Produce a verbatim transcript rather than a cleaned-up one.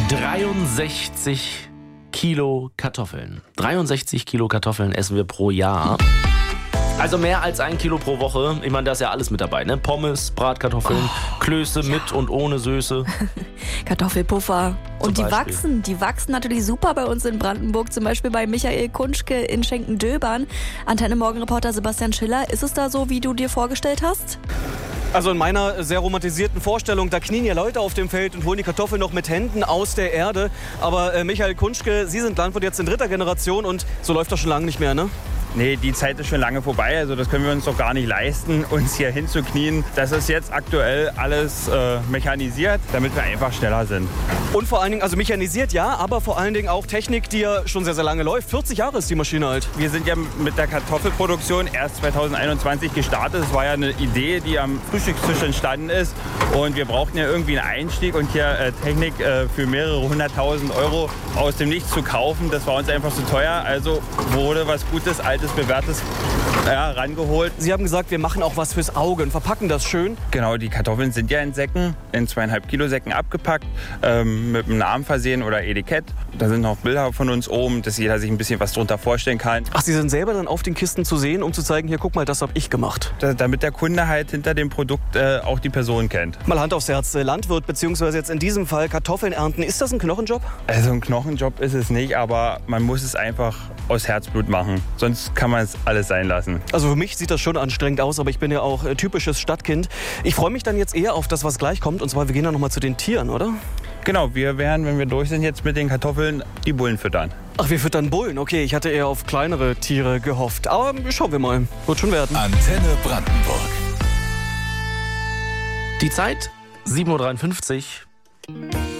dreiundsechzig Kilo Kartoffeln. dreiundsechzig Kilo Kartoffeln essen wir pro Jahr. Also mehr als ein Kilo pro Woche. Ich meine, da ist ja alles mit dabei, ne? Pommes, Bratkartoffeln, oh, Klöße ja. mit und ohne Soße. Kartoffelpuffer. Und die Beispiel. wachsen, die wachsen natürlich super bei uns in Brandenburg. Zum Beispiel bei Michael Kunschke in Schenken-Döbern. Antenne Morgenreporter Sebastian Schiller. Ist es da so, wie du dir vorgestellt hast? Also in meiner sehr romantisierten Vorstellung, da knien ja Leute auf dem Feld und holen die Kartoffeln noch mit Händen aus der Erde. Aber äh, Michael Kunschke, Sie sind Landwirt jetzt in dritter Generation und so läuft das schon lange nicht mehr, ne? Nee, die Zeit ist schon lange vorbei. Also das können wir uns doch gar nicht leisten, uns hier hinzuknien. Das ist jetzt aktuell alles äh, mechanisiert, damit wir einfach schneller sind. Und vor allen Dingen, also mechanisiert ja, aber vor allen Dingen auch Technik, die ja schon sehr, sehr lange läuft. vierzig Jahre ist die Maschine alt. Wir sind ja mit der Kartoffelproduktion erst zweitausendeinundzwanzig gestartet. Es war ja eine Idee, die am Frühstückstisch entstanden ist. Und wir brauchten ja irgendwie einen Einstieg und hier äh, Technik äh, für mehrere hunderttausend Euro aus dem Nichts zu kaufen. Das war uns einfach zu teuer. Also wurde was Gutes, Altes, Bewährtes ja, rangeholt. Sie haben gesagt, wir machen auch was fürs Auge und verpacken das schön. Genau, die Kartoffeln sind ja in Säcken, in zweieinhalb Kilo Säcken abgepackt, ähm, mit einem Namen versehen oder Etikett. Da sind noch Bilder von uns oben, dass jeder sich ein bisschen was drunter vorstellen kann. Ach, Sie sind selber dann auf den Kisten zu sehen, um zu zeigen, hier, guck mal, das habe ich gemacht. Da, damit der Kunde halt hinter dem Produkt äh, auch die Person kennt. Mal Hand aufs Herz, Landwirt, beziehungsweise jetzt in diesem Fall Kartoffeln ernten, ist das ein Knochenjob? Also ein Knochenjob ist es nicht, aber man muss es einfach aus Herzblut machen. Sonst kann man es alles sein lassen. Also für mich sieht das schon anstrengend aus, aber ich bin ja auch äh, typisches Stadtkind. Ich freue mich dann jetzt eher auf das, was gleich kommt. Und zwar, wir gehen dann noch mal zu den Tieren, oder? Genau, wir werden, wenn wir durch sind jetzt mit den Kartoffeln, die Bullen füttern. Ach, wir füttern Bullen? Okay, ich hatte eher auf kleinere Tiere gehofft. Aber schauen wir mal. Wird schon werden. Antenne Brandenburg. Die Zeit sieben Uhr dreiundfünfzig.